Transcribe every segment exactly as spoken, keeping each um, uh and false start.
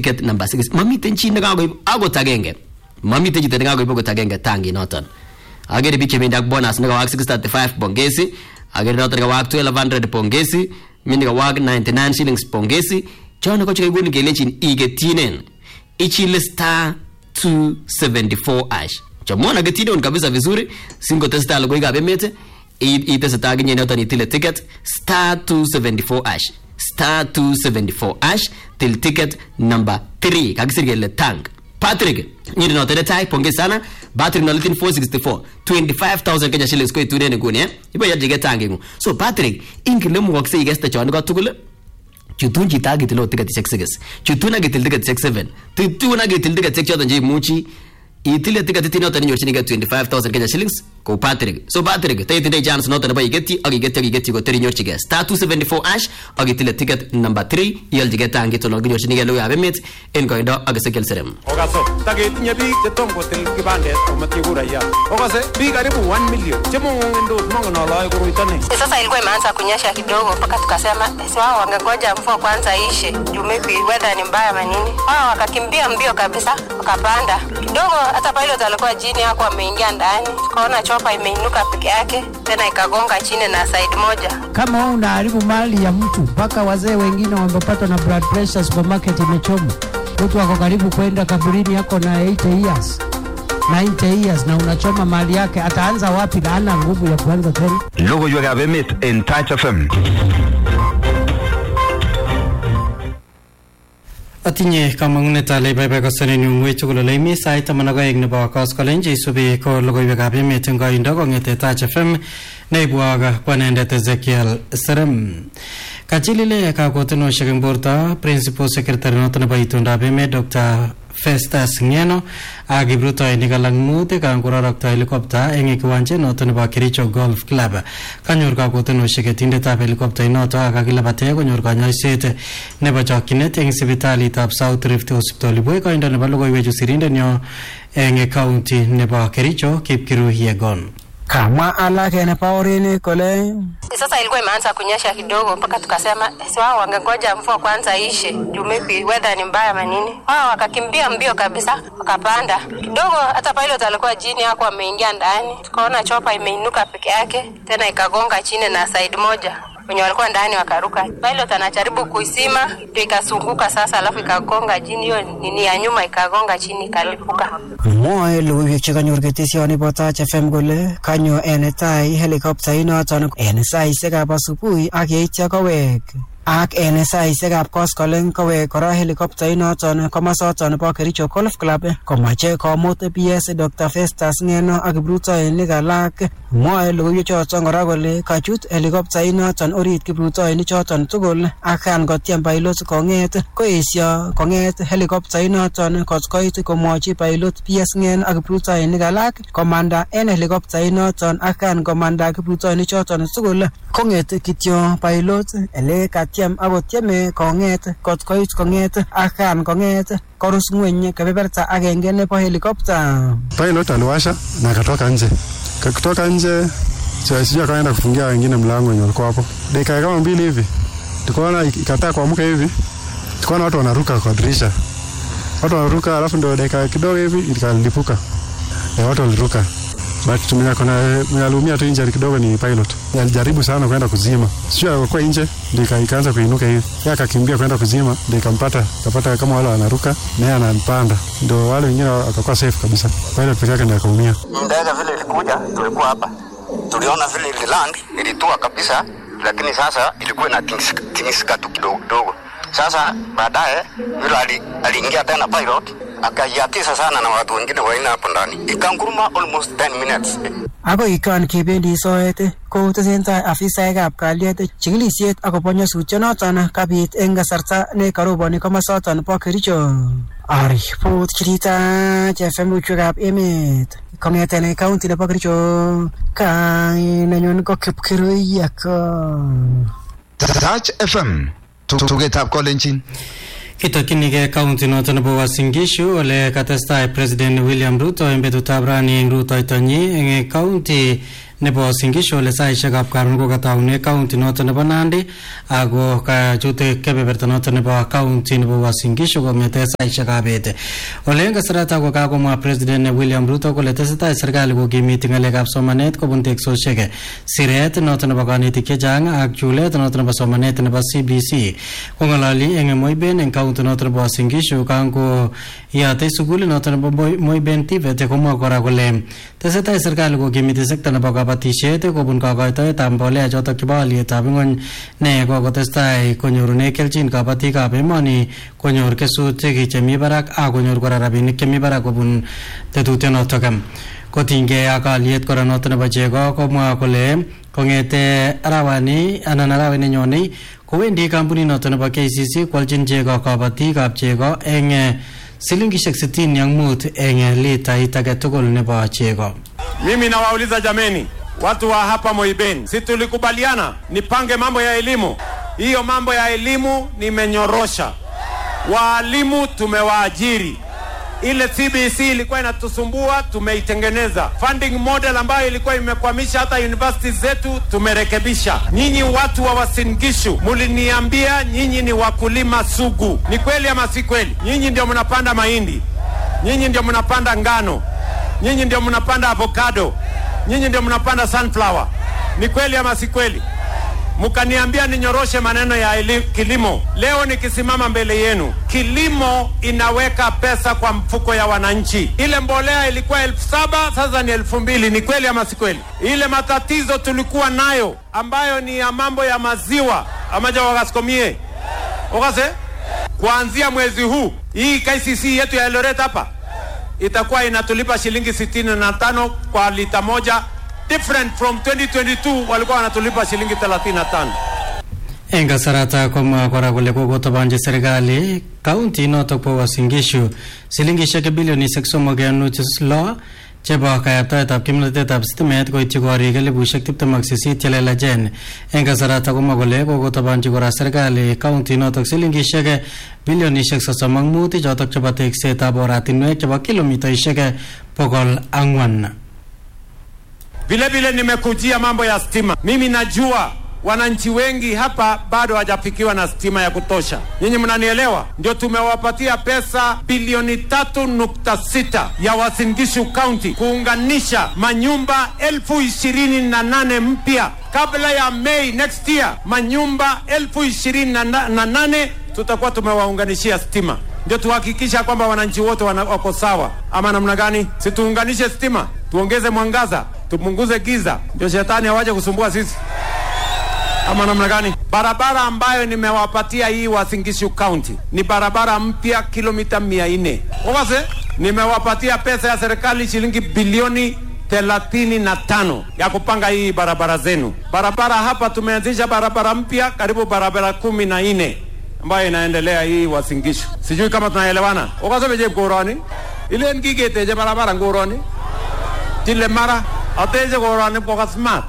ticket number six. Mamiten chi nekagoib agot agenge. Mamiten chito nekagoib agot agenge tangi noton. Agere biik chebendi ak bonus nekawak six thirty-five pongezi. Agere noton nekawak twelve hundred pongezi. Mimi nekawak ninety-nine shillings pongezi. Chono ko chikaguni kelenchin igetinen. Ichile star two seventy-four ash. Chamona getidon kabisa vizuri. Singo testa logo igabe mete. Iteseta ginye noton itile ticket star two seventy-four ash. Star two seventy-four ash till ticket number three. Kagisirgele tank. Patrick, nyiri noton tai ponge sana. Battery no litin four sixty-four. twenty-five thousand Kenya shillings ko itune nguni eh. Ibo yajige tangingu. So Patrick, ingilemu wakse igesta chon ko tugul. Chutun chita gitilo ticket six six. Chutuna gitil ticket six seven. Chutuna gitil ticket six choton je muchi. Itile ticket tino tan nyorchini get twenty-five thousand Kenya shillings ko Patrick. So Patrick, tay tinde chance noton ba igeti agi geti agi geti ko three nyorchige. Star two seventy-four ash agi tile ticket number three yel jige tangi to no nyorchini gelo ya bemet en ko ndo agi sekel serem. Ogaso tagetinye biik che tom kotil kibandet komatigura ya. Ogase biik karibu one million. Chemo ngendo mongo na lai kuruitane. Sasa ilikuwa imeanza kunyesha kidogo mpaka tukasema si wao wangengoja mvua kwanza ishe. Juu maybe weather ni mbaya manini. Wao wakakimbia mbio kabisa wakapanda. Kidogo hata pilot alikuwa chini yako ameingia ndani. Tukaona chopa imeinuka peke yake tena ikagonga chini na side moja. Kama wewe unaharibu mali ya mtu mpaka wazee wengine wamepata na blood pressure supermarket imechoma. Mtu wako karibu kwenda kaburini yako na eighty years. ninety years na unachoma mali yake ataanza wapi na ana nguvu ya kuanza tena? Logo yoga bemit in Touch F M. Atinye kamangunet ale bebe ko saneni ngwechu kolo le mi sait amanago eg ne ba kas kolenje isubi ko logo yoga bemit ngoindo ko ngete Touch F M neibwaga kwanendet Ezekiel Serem. Kachilile ka kotono shegin borta principal secretary noton ba itunda beme Doctor Festus Ngeno agibruto inigalang mute kan kurarokta helicopter eng kiwanje noton ba Kericho Golf Club kanyor ka kotono sheketinde tab helicopter noto akakilabate konyor kanyoiset nebo chokchinet eng sipitalit ab South Rift Hospital boy ko indo nebo logoiwechu sirinde nyo eng county nebo Kericho Kipkiru Yegon. Kama alake na paoreni kole. Sasa ilikuwa imeanza kunyesha kidogo mpaka tukasema si wao wangengoja mvua kwanza ishe. Juu maybe weather ni mbaya manini. Wao wakakimbia mbio kabisa wakapanda. Kidogo hata pilot alikuwa chini yako ameingia ndani. Tukaona chopa imeinuka peke yake tena ikagonga chini na side moja. Wenye walikuwa ndani wakaruka. Pilot anajaribu kuisima ndio ikasunguka sasa alafu ikagonga chini hiyo nini ya nyuma ikagonga chini ikalipuka. Moe luwe chikanyor ketisioni bo Touch F M gole kanyo enetai helicopter inoton enesai sekab asubuhi ak yeitya kowek. Ak enesai sekab koskolen kowek kora helicopter inoton komasoton bo Kericho Golf Club komache komut P S Doctor Festus Ngeno ak kiprutoinik alak. Moe luwe choton kora gole kachut helicopter inoton orit kiprutoinik choton tugul akan kotyem pilot konget koesio konget helicopter inoton kotkoit komwochi pilot P S Ngeno ak kiprutoinik alak komanda en helicopter inoton akan komanda kiprutoinik choton tugul konget kityo pilot ele katyem akotyeme konget kotkoit konget akan konget korus ngweny kebeberta agenge nebo helicopter. Pilot aliwasha na akatoka nje. Kutoka nje sio akaenda kufungia wengine mlango wenye walikuwa hapo. Dakika kama mbili hivi tukaona ikataa kuamka hivi. Tukaona watu wanaruka kwa dirisha. Watu wanaruka alafu ndio dakika kidogo hivi ikalipuka. E, watu waliruka. But tumia kuna mnalumia tu injury kidogo ni pilot. Alijaribu sana kwenda kuzima. Sio alikuwa nje ndio ikaanza kuinuka hivi. Yeye akakimbia kwenda kuzima ndio ikampata. Kapata kama wale wanaruka naye anampanda. Ndio wale wengine wakakuwa safe kabisa. Pilot pekee yake ndio akaumia. Ndege vile ilikuja tulikuwa hapa. Tuliona vile ililand ilitua kabisa lakini sasa ilikuwa na tingisika tu kidogo kidogo. Sasa baadaye yule aliingia tena pilot akayatisa sana na watu wengine waina hapo ndani. Ikanguruma almost ten minutes. Ako ikan kibendi soete ko tesentai afisaekab kalyet chikilisiet akobo nyasutyonoton kabit eng kasarta ne karoboni komosoton bo Kericho. Aripot chirita F M uchwekab emet kongeten county nebo Kericho kainenyon ko Kipkiru Yegon. Touch F M tugetab kolenjin. Kitokinige county noton nebo Uasin Gishu ole katestai President William Ruto en betutab rani eng rutoitonyi eng county nebo Uasin Gishu ole saishekab karon ko kataune county noto nebo Nandi ako kachute kebeberta noto nebo county nebo Uasin Gishu kong'ete saishekab bet. Ole eng kasarata ko kakomwa President William Ruto kole tesetai serikali kokimiti ng'alekab somanet kobun teksosiek, siret noto nebo kanetik chechang ak chulet noto nebo somanet nebo C B C. Kong'alali eng Moiben eng county noto nebo Uasin Gishu kango yate sukuli noto nebo Moiben Tivet komwa kora kole tesetai serikali kokimiti sekta nebo kabatishet kobun kakoitoetab mbolea chotok chebo alyetab ng'ony ne kokotestai konyorune kelchin kabatikab emoni konyor kesutik chemi barak ak konyor kora rabinik chemi barak kobun tetutyonotok. Kotinygei ak alyet kora noto nebo chego komwa kole kong'ete arawani anan arawet nenyonei kowendi kampunit noto nebo K C C kwalchin chego kabatikab chego eng silingishek sitini ak mut eng litait age tugul nebo chego. Mimi nawauliza jameni, watu wa hapa Moiben, si tulikubaliana nipange mambo ya elimu? Hiyo mambo ya elimu nimenyorosha. Walimu tumewaajiri. Ile C B C ilikuwa inatusumbua tumeitengeneza. Funding model ambayo ilikuwa imekwamisha hata universities zetu tumerekebisha. Nyinyi watu wa Uasin Gishu muliniambia nyinyi ni wakulima sugu. Ni kweli ama si kweli? Nyinyi ndio mnapanda mahindi. Nyinyi ndio mnapanda ngano. Nyinyi ndio mnapanda avocado. Nyinyi ndio mnapanda sunflower. Ni kweli ama si kweli? Mukaniambia ninyoroshe maneno ya elimu, kilimo. Leo nikisimama mbele yenu, kilimo inaweka pesa kwa mfuko ya wananchi. Ile mbolea ilikuwa elfu saba, sasa ni elfu mbili. Ni kweli ama si kweli? Ile matatizo tulikuwa nayo ambayo ni ya mambo ya maziwa amaja wakasikomie okase, kuanzia mwezi huu hii K C C yetu ya Eldoret hapa itakuwa inatulipa shilingi sitini na tano kwa lita moja, different from twenty twenty-two walikuwa wanatulipa shilingi thelathini na tano. Eng kasarata komwa kora kole kokotabanje serikali county notok po Uasin Gishu silingishek bilionishek somok kenuch lo chebo kayaptaetab kimnatetab sitimet koityi korik elibushek tiptem ak sisit chelelachen. Eng kasarata komwa kole kokotabanje kora serikali county notok silingishek bilionishek sosom ak mut chotok chebo teksetab oratinwek chebo kilomitaishek bokol ang'wan. Vile vile nimekujia mambo ya stima. Mimi najua wananchi wengi hapa bado hawajafikiwa na stima ya kutosha. Nyinyi mnanielewa? Ndio tumewapatia pesa bilioni tatu nukta sita ya Uasin Gishu County kuunganisha manyumba elfu ishirini na nane mpya kabla ya May next year. Manyumba elfu ishirini na nane tutakuwa tumewaunganishia stima. Ndio tuhakikisha kwamba wananchi wote wako sawa. Ama namna gani? Si tuunganishe stima, tuongeze mwangaza, tupunguze giza, ndio shetani hawaje kusumbua sisi. Ama namna gani? Barabara ambayo nimewapatia hii Uasin Gishu County ni barabara mpya kilomita mia nne. Okase, nimewapatia pesa ya serikali shilingi bilioni thelathini na tano ya kupanga hii barabara zenu. Barabara hapa tumeanzisha barabara mpya karibu barabara kumi na nne ambayo inaendelea hii Uasin Gishu. Sijui kama tunaelewana. Okase beje gorani. Ile ngigete je barabara ngorani. Tile mara ateje gorani poka smart.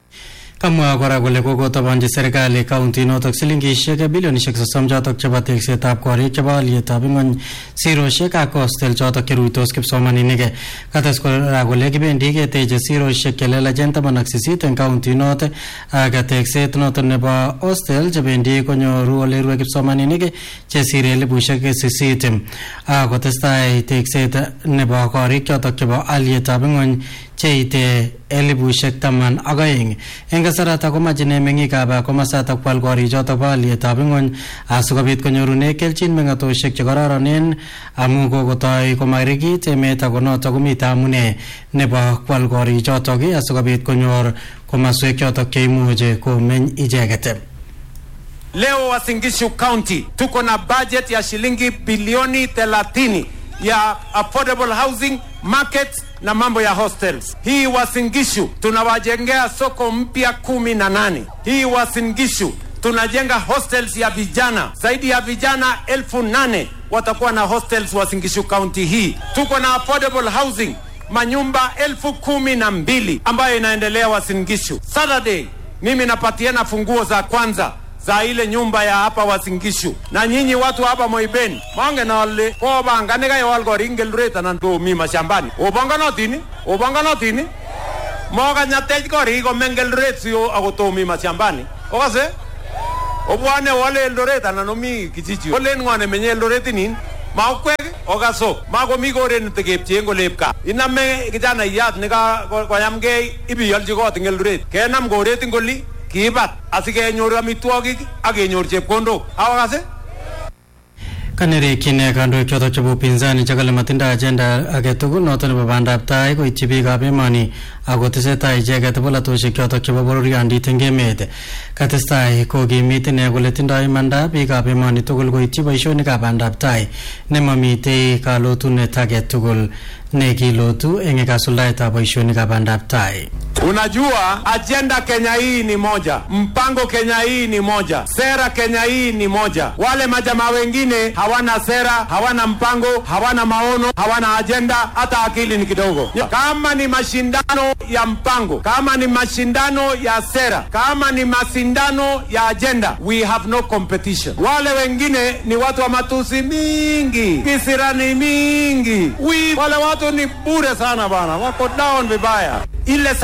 Kamwa kora kole kokotabanje serikali county notok silingishek bilionishek sosom chotok chebo teksetab korik chebo alyetab ng'ony, siroshek ak hostel chotok cheruitos kipsomaninik. Kates kora kole kibendi keteche siroshek chelelachen taman ak sisit eng county notok ak tekset notok nebo hostel chebendi konyoru ole rue kipsomaninik chesire elibushek sisit. Kotestai tekset nebo korik chotok chebo alyetab ng'ony cheite elibushek taman ak aeng. Eng kasarata komache meng'ikab komasatak kwal korichotok bo alyetab ng'ony asikobit konyorune kelchin meng'atoshek chekororonen amu kokotoi komarikit emet ako notok komite amune nebo kwal korichotok asikobit konyor komaswek chotok cheimuche komeny icheket. Leo Uasin Gishu County tuko na budget ya shilingi bilioni thelathini ya affordable housing, markets na mambo ya hostels. Hii Uasin Gishu tunawajengea soko mpya kumi na nane. Hii Uasin Gishu tunajenga hostels ya vijana. Zaidi ya vijana elfu nane watakuwa na hostels Uasin Gishu County hii. Tuko na affordable housing, manyumba elfu kumi na mbili ambayo inaendelea Uasin Gishu. Saturday mimi napatiana funguo za kwanza za ile nyumba ya hapa Uasin Gishu. Na nyinyi watu hapa Moiben, mange na wale kwa banga nega ya walgo ringel reta na ndo mi mashambani. Obanga notini? Obanga notini? Moga nyatej kori ko mengel retsio agotomi mashambani. Okase? Obwane wale Eldoret ananomi kijiji. Ole ngwane menye Eldoret nin. Maukwek okaso. Mako mi gore nitekepche ngolepka. Iname kijana iyat nika koyamgei ibiyolchi kot ing Eldoret. Kenam goret ngoli kibat asikenyor amitwogik ak kenyor chepkondok. Awakase? Kanerekyin kandoik chotok chebo upinzani chekale matindoi agenda agetugul noto nebo bandab tai koityi biikab emoni ako tesetai icheket bolatoshek chotok chebo bororiondit eng emet. Katestai kokimit ine kole tindoi imanda biikab emoni tugul koityi boisionikab bandab tai nemamitei kalotunet agetugul nekilotu eng kasuldaetab boisionikab bandab tai. Unajua agenda Kenya hii ni moja, mpango Kenya hii ni moja, sera Kenya hii ni moja. Wale majamaa wengine hawana sera, hawana mpango, hawana maono, hawana agenda, hata akili ni kidogo. Kama ni mashindano ya mpango, kama ni mashindano ya sera, kama ni mashindano ya agenda, we have no competition. Wale wengine ni watu wa matusi mingi, kisirani mingi. We, wale watu ni bure sana bana, wako down vibaya. Ile